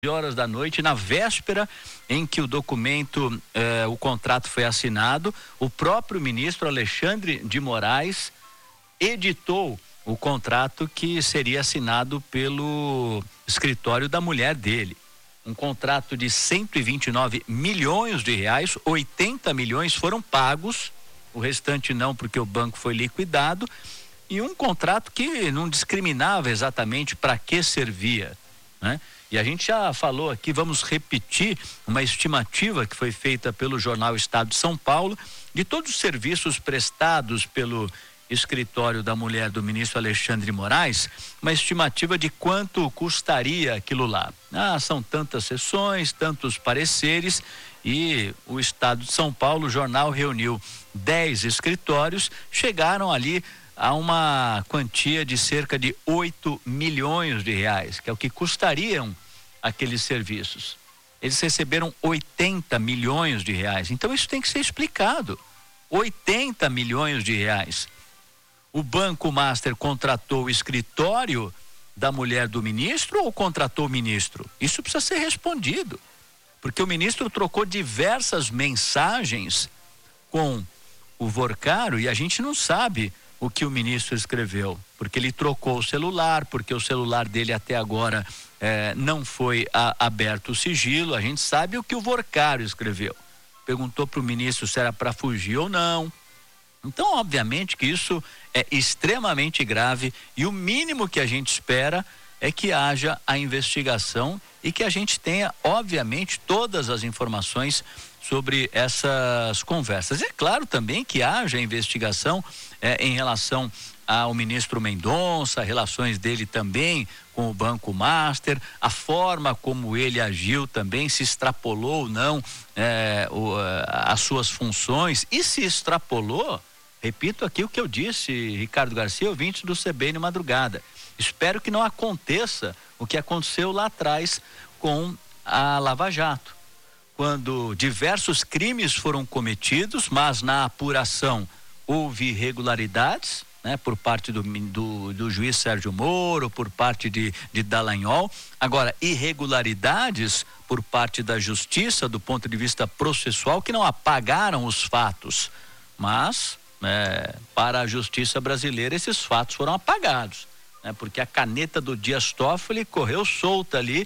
horas da noite, na véspera em que o documento, o contrato foi assinado, o próprio ministro Alexandre de Moraes editou o contrato que seria assinado pelo escritório da mulher dele. Um contrato de 129 milhões de reais, 80 milhões foram pagos, o restante não, porque o banco foi liquidado, e um contrato que não discriminava exatamente para que servia, né? E a gente já falou aqui, vamos repetir uma estimativa que foi feita pelo jornal Estado de São Paulo, de todos os serviços prestados pelo escritório da mulher do ministro Alexandre de Moraes, uma estimativa de quanto custaria aquilo lá. São tantas sessões, tantos pareceres, e o Estado de São Paulo, o jornal reuniu 10 escritórios, chegaram ali a uma quantia de cerca de 8 milhões de reais, que é o que custariam aqueles serviços. Eles receberam 80 milhões de reais. Então isso tem que ser explicado. 80 milhões de reais. O Banco Master contratou o escritório da mulher do ministro ou contratou o ministro? Isso precisa ser respondido. Porque o ministro trocou diversas mensagens com o Vorcaro e a gente não sabe o que o ministro escreveu, porque ele trocou o celular, porque o celular dele até agora não foi aberto o sigilo. A gente sabe o que o Vorcaro escreveu. Perguntou para o ministro se era para fugir ou não. Então, obviamente que isso é extremamente grave e o mínimo que a gente espera é que haja a investigação e que a gente tenha, obviamente, todas as informações sobre essas conversas. É claro também que haja investigação em relação ao ministro Mendonça, relações dele também com o Banco Master, a forma como ele agiu também, se extrapolou ou não as suas funções, e se extrapolou, repito aqui o que eu disse, Ricardo Garcia, ouvinte do CBN Madrugada. Espero que não aconteça o que aconteceu lá atrás com a Lava Jato, quando diversos crimes foram cometidos, mas na apuração houve irregularidades, né, por parte do juiz Sérgio Moro, por parte de Dallagnol. Agora, irregularidades por parte da justiça do ponto de vista processual que não apagaram os fatos, mas para a justiça brasileira esses fatos foram apagados, né, porque a caneta do Dias Toffoli correu solta ali,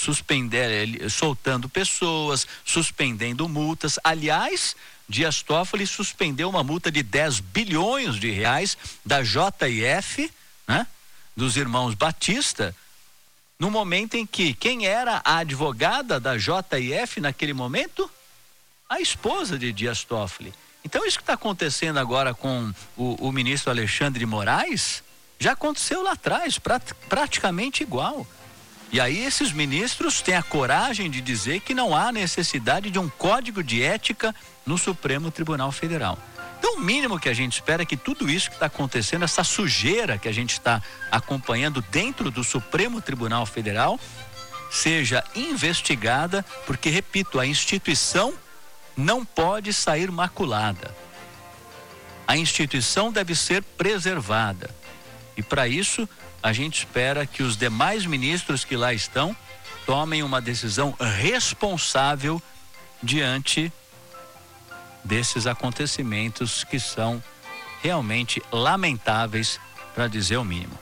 soltando pessoas, suspendendo multas. Aliás, Dias Toffoli suspendeu uma multa de 10 bilhões de reais da JF, né, dos irmãos Batista, no momento em que quem era a advogada da JF naquele momento? A esposa de Dias Toffoli. Então isso que está acontecendo agora com o ministro Alexandre de Moraes já aconteceu lá atrás, praticamente igual. E aí esses ministros têm a coragem de dizer que não há necessidade de um código de ética no Supremo Tribunal Federal. Então o mínimo que a gente espera é que tudo isso que está acontecendo, essa sujeira que a gente está acompanhando dentro do Supremo Tribunal Federal, seja investigada, porque, repito, a instituição não pode sair maculada. A instituição deve ser preservada. E para isso, a gente espera que os demais ministros que lá estão tomem uma decisão responsável diante desses acontecimentos que são realmente lamentáveis, para dizer o mínimo.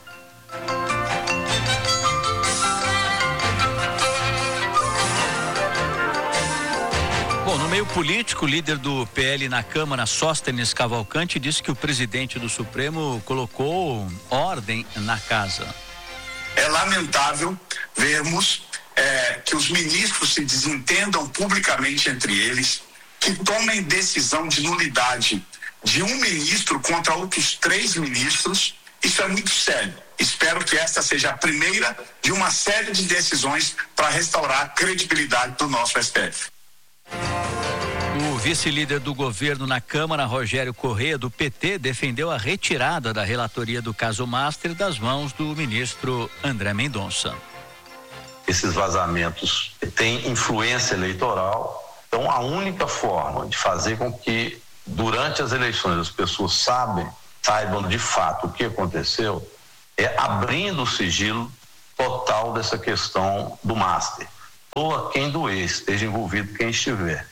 Bom, no meio político, o líder do PL na Câmara, Sóstenes Cavalcante, disse que o presidente do Supremo colocou ordem na casa. É lamentável vermos que os ministros se desentendam publicamente entre eles, que tomem decisão de nulidade de um ministro contra outros 3 ministros. Isso é muito sério. Espero que esta seja a primeira de uma série de decisões para restaurar a credibilidade do nosso STF. O vice-líder do governo na Câmara, Rogério Corrêa, do PT, defendeu a retirada da relatoria do caso Master das mãos do ministro André Mendonça. Esses vazamentos têm influência eleitoral, então a única forma de fazer com que durante as eleições as pessoas saibam de fato o que aconteceu é abrindo o sigilo total dessa questão do Master. doa quem doer, esteja envolvido quem estiver.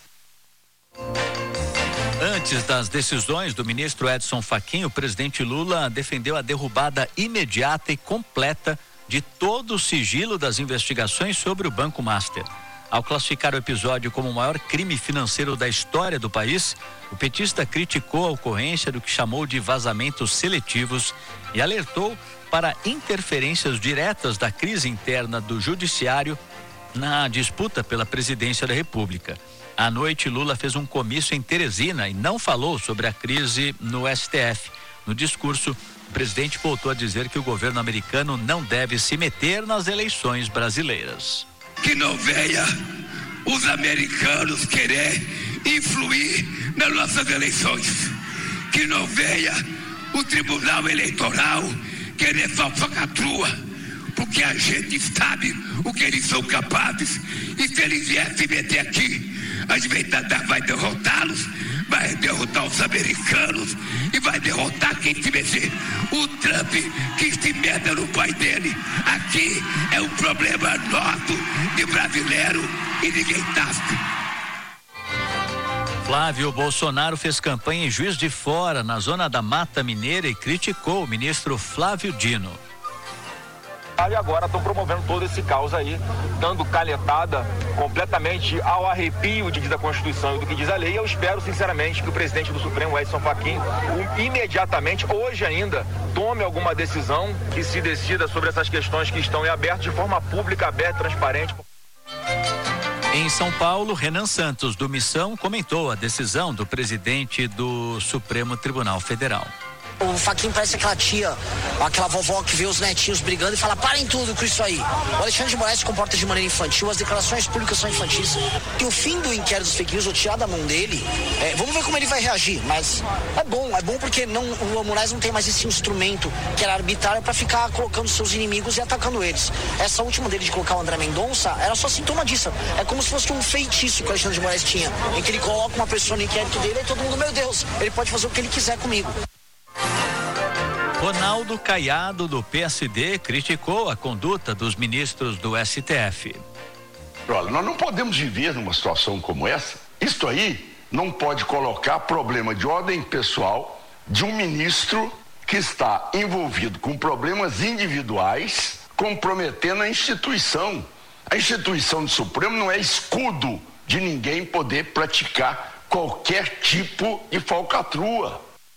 Antes das decisões do ministro Edson Fachin, o presidente Lula defendeu a derrubada imediata e completa de todo o sigilo das investigações sobre o Banco Master. Ao classificar o episódio como o maior crime financeiro da história do país, o petista criticou a ocorrência do que chamou de vazamentos seletivos e alertou para interferências diretas da crise interna do judiciário na disputa pela presidência da República. À noite, Lula fez um comício em Teresina e não falou sobre a crise no STF. No discurso, o presidente voltou a dizer que o governo americano não deve se meter nas eleições brasileiras. Que não venha os americanos querer influir nas nossas eleições. Que não venha o Tribunal Eleitoral querer falcatrua, porque a gente sabe o que eles são capazes. E se eles vierem se meter aqui, a gente vai derrotá-los, vai derrotar os americanos e vai derrotar quem se meter. O Trump que se meta no pai dele. Aqui é um problema nosso de brasileiro e ninguém tasca. Flávio Bolsonaro fez campanha em Juiz de Fora, na zona da Mata Mineira, e criticou o ministro Flávio Dino. E agora estão promovendo todo esse caos aí, dando canetada completamente ao arrepio de que diz a Constituição e do que diz a lei. Eu espero, sinceramente, que o presidente do Supremo, Edson Fachin, imediatamente, hoje ainda, tome alguma decisão que se decida sobre essas questões que estão em aberto, de forma pública, aberta e transparente. Em São Paulo, Renan Santos, do Missão, comentou a decisão do presidente do Supremo Tribunal Federal. O Fachin parece aquela tia, aquela vovó que vê os netinhos brigando e fala: parem tudo com isso aí. O Alexandre de Moraes se comporta de maneira infantil, as declarações públicas são infantis. E o fim do inquérito dos fake news, eu tirar da mão dele, vamos ver como ele vai reagir. Mas é bom porque o Moraes não tem mais esse instrumento que era arbitrário para ficar colocando seus inimigos e atacando eles. Essa última dele de colocar o André Mendonça era só sintoma disso. É como se fosse um feitiço que o Alexandre de Moraes tinha, em que ele coloca uma pessoa no inquérito dele e todo mundo, meu Deus, ele pode fazer o que ele quiser comigo. Ronaldo Caiado, do PSD, criticou a conduta dos ministros do STF. Olha, nós não podemos viver numa situação como essa. Isto aí não pode colocar problema de ordem pessoal de um ministro que está envolvido com problemas individuais, comprometendo a instituição. A instituição do Supremo não é escudo de ninguém poder praticar qualquer tipo de falcatrua.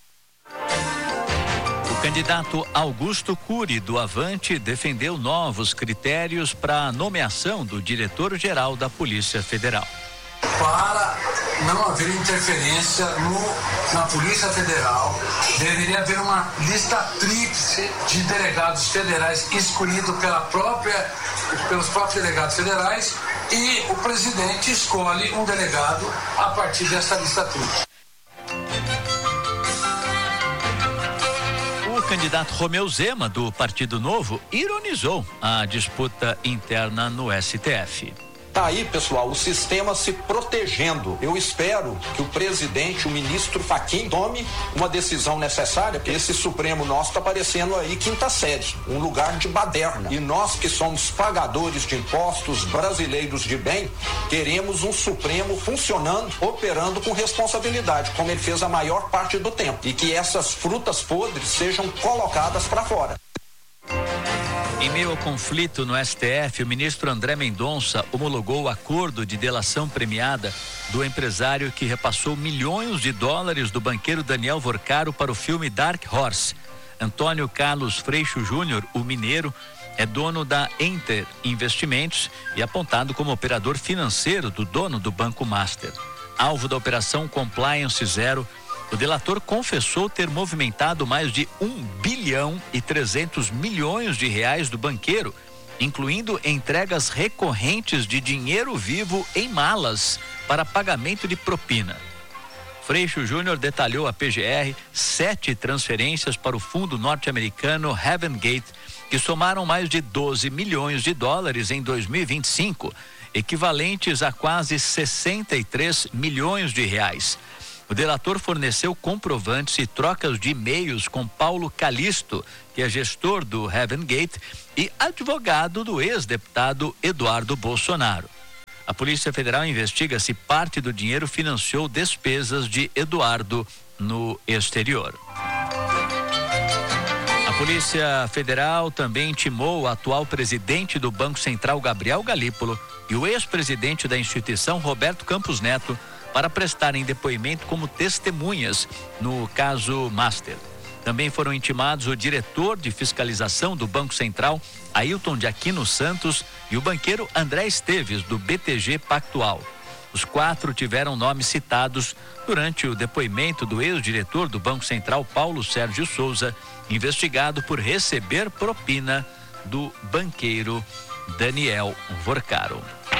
O candidato Augusto Cury, do Avante, defendeu novos critérios para a nomeação do diretor-geral da Polícia Federal. Para não haver interferência na Polícia Federal, deveria haver uma lista tríplice de delegados federais escolhidos pelos próprios delegados federais, e o presidente escolhe um delegado a partir dessa lista tríplice. O candidato Romeu Zema, do Partido Novo, ironizou a disputa interna no STF. Tá aí, pessoal, o sistema se protegendo. Eu espero que o presidente, o ministro Fachin, tome uma decisão necessária, porque esse Supremo nosso está parecendo aí quinta série, um lugar de baderna. E nós que somos pagadores de impostos, brasileiros de bem, queremos um Supremo funcionando, operando com responsabilidade, como ele fez a maior parte do tempo. E que essas frutas podres sejam colocadas para fora. Em meio ao conflito no STF, o ministro André Mendonça homologou o acordo de delação premiada do empresário que repassou milhões de dólares do banqueiro Daniel Vorcaro para o filme Dark Horse. Antônio Carlos Freixo Júnior, o mineiro, é dono da Enter Investimentos e apontado como operador financeiro do dono do Banco Master. Alvo da operação Compliance Zero, o delator confessou ter movimentado mais de 1,3 bilhão de reais do banqueiro, incluindo entregas recorrentes de dinheiro vivo em malas para pagamento de propina. Freixo Júnior detalhou à PGR 7 transferências para o fundo norte-americano Heaven Gate, que somaram mais de 12 milhões de dólares em 2025, equivalentes a quase 63 milhões de reais. O delator forneceu comprovantes e trocas de e-mails com Paulo Calisto, que é gestor do Heaven Gate e advogado do ex-deputado Eduardo Bolsonaro. A Polícia Federal investiga se parte do dinheiro financiou despesas de Eduardo no exterior. A Polícia Federal também intimou o atual presidente do Banco Central, Gabriel Galípolo, e o ex-presidente da instituição, Roberto Campos Neto, para prestarem depoimento como testemunhas no caso Master. Também foram intimados o diretor de fiscalização do Banco Central, Ailton de Aquino Santos, e o banqueiro André Esteves, do BTG Pactual. Os 4 tiveram nomes citados durante o depoimento do ex-diretor do Banco Central, Paulo Sérgio Souza, investigado por receber propina do banqueiro Daniel Vorcaro.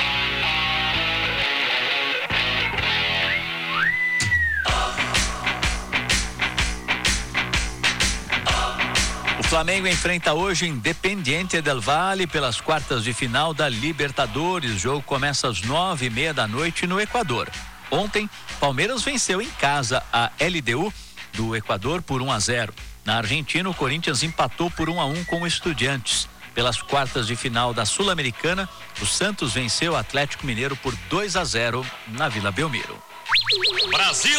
O Flamengo enfrenta hoje Independiente del Valle pelas quartas de final da Libertadores. O jogo começa às 9:30 da noite no Equador. Ontem, Palmeiras venceu em casa a LDU do Equador por 1-0. Na Argentina, o Corinthians empatou por 1-1 com o Estudiantes. Pelas quartas de final da Sul-Americana, o Santos venceu o Atlético Mineiro por 2-0 na Vila Belmiro. Brasil!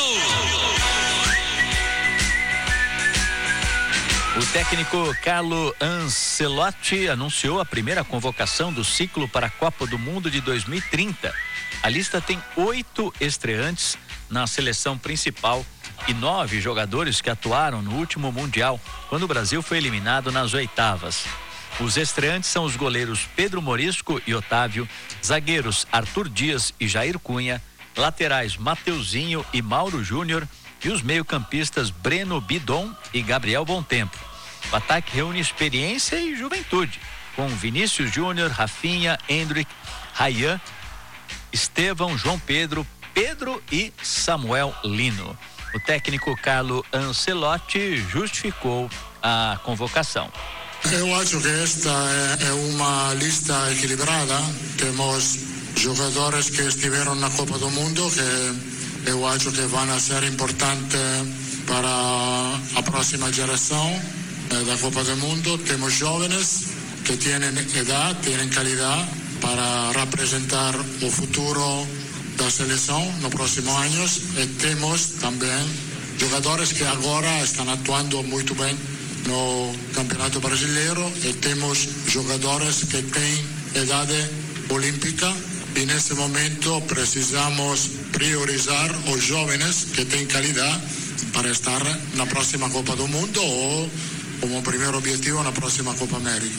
O técnico Carlo Ancelotti anunciou a primeira convocação do ciclo para a Copa do Mundo de 2030. A lista tem 8 estreantes na seleção principal e 9 jogadores que atuaram no último Mundial, quando o Brasil foi eliminado nas oitavas. Os estreantes são os goleiros Pedro Morisco e Otávio, zagueiros Arthur Dias e Jair Cunha, laterais Mateuzinho e Mauro Júnior e os meio-campistas Breno Bidon e Gabriel Bontempo. O ataque reúne experiência e juventude, com Vinícius Júnior, Rafinha, Endrick, Rayan, Estevão, João Pedro, Pedro e Samuel Lino. O técnico Carlo Ancelotti justificou a convocação. Eu acho que esta é uma lista equilibrada. Temos jogadores que estiveram na Copa do Mundo que eu acho que vão ser importantes para a próxima geração da Copa do Mundo. Temos jovens que têm idade, têm qualidade para representar o futuro da seleção nos próximos anos. E temos também jogadores que agora estão atuando muito bem no Campeonato Brasileiro e temos jogadores que têm idade olímpica. E nesse momento precisamos priorizar os jovens que têm qualidade para estar na próxima Copa do Mundo ou como primeiro objetivo na próxima Copa América.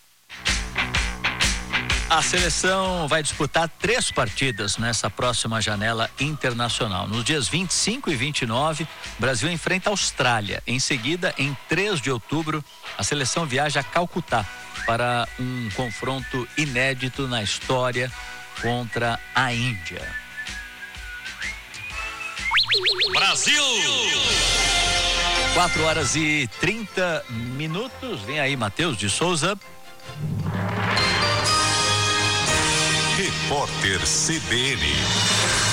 A seleção vai disputar 3 partidas nessa próxima janela internacional. Nos dias 25 e 29, o Brasil enfrenta a Austrália. Em seguida, em 3 de outubro, a seleção viaja a Calcutá para um confronto inédito na história contra a Índia. Brasil! 4h30. Vem aí, Matheus de Souza. Repórter CBN.